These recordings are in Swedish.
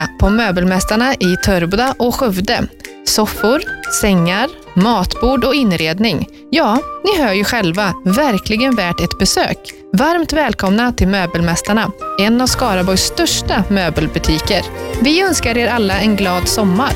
på Möbelmästarna i Törboda och Skövde. Soffor, sängar, matbord och inredning. Ja, ni hör ju själva, verkligen värt ett besök. Varmt välkomna till Möbelmästarna, en av Skaraborgs största möbelbutiker. Vi önskar er alla en glad sommar.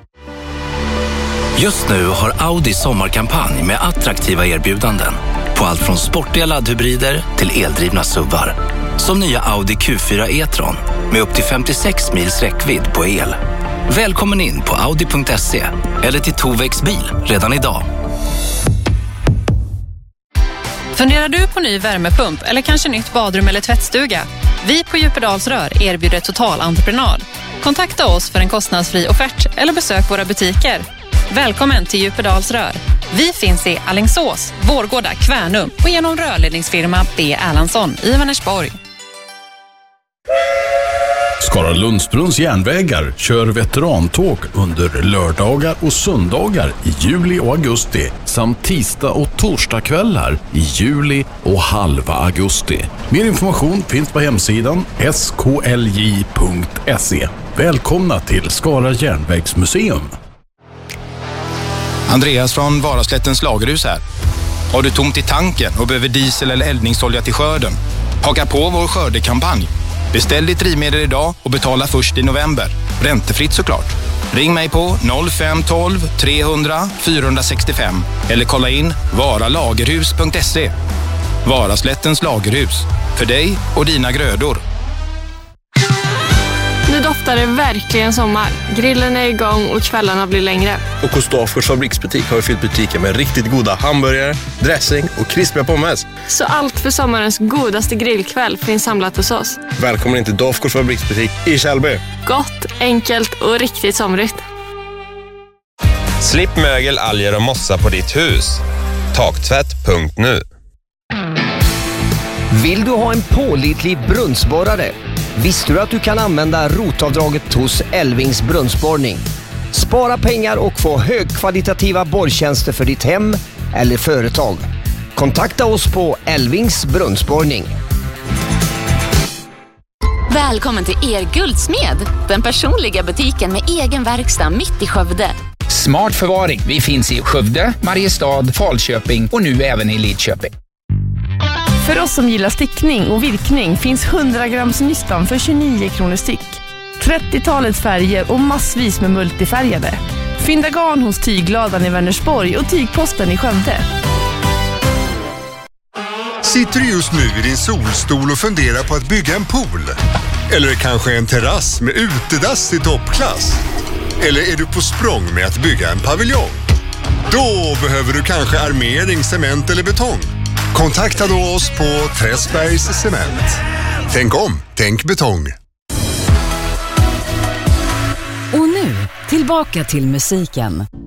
Just nu har Audi sommarkampanj med attraktiva erbjudanden på allt från sportiga laddhybrider till eldrivna SUVar. Som nya Audi Q4 e-tron med upp till 56 mils räckvidd på el. Välkommen in på audi.se eller till Tovex bil redan idag. Funderar du på ny värmepump eller kanske nytt badrum eller tvättstuga? Vi på Djupedalsrör erbjuder totalentreprenad. Kontakta oss för en kostnadsfri offert eller besök våra butiker. Välkommen till Djupedalsrör. Vi finns i Alingsås, Vårgårda, Kvärnum och genom rörledningsfirma B. Erlandsson i Vänersborg. Skara Lundsbrunns järnvägar kör veterantåg under lördagar och söndagar i juli och augusti samt tisdag och torsdagskvällar i juli och halva augusti. Mer information finns på hemsidan sklj.se. Välkomna till Skara järnvägsmuseum. Andreas från Varaslättens lagerhus här. Har du tomt i tanken och behöver diesel eller eldningsolja till skörden? Haka på vår skördekampanj. Beställ ditt drivmedel idag och betala först i november. Räntefritt såklart. Ring mig på 0512 300 465 eller kolla in varalagerhus.se. Varaslättens lagerhus. För dig och dina grödor. Nu doftar det verkligen sommar. Grillen är igång och kvällarna blir längre. Och hos Dafgårds fabriksbutik har vi fyllt butiken med riktigt goda hamburgare, dressing och krispiga pommes. Så allt för sommarens godaste grillkväll finns samlat hos oss. Välkommen in till Dafgårds fabriksbutik i Kjellby. Gott, enkelt och riktigt somrigt. Slipp mögel, alger och mossa på ditt hus. Taktvätt.nu. Vill du ha en pålitlig brunnsborrare? Visste du att du kan använda rotavdraget hos Elvings brunnsborrning? Spara pengar och få högkvalitativa borrtjänster för ditt hem eller företag. Kontakta oss på Elvings brunnsborrning. Välkommen till er Guldsmed, den personliga butiken med egen verkstad mitt i Skövde. Smart förvaring. Vi finns i Skövde, Mariestad, Falköping och nu även i Lidköping. För oss som gillar stickning och virkning finns 100 grams nystan för 29 kronor styck. 30-talet färger och massvis med multifärgade. Fynda garn hos Tygladan i Vänersborg och Tygposten i Skövde. Sitter du just nu i din solstol och funderar på att bygga en pool? Eller kanske en terrass med utedass i toppklass? Eller är du på språng med att bygga en paviljong? Då behöver du kanske armering, cement eller betong. Kontakta då oss på Träsbergs Cement. Tänk om, tänk betong. Och nu, tillbaka till musiken.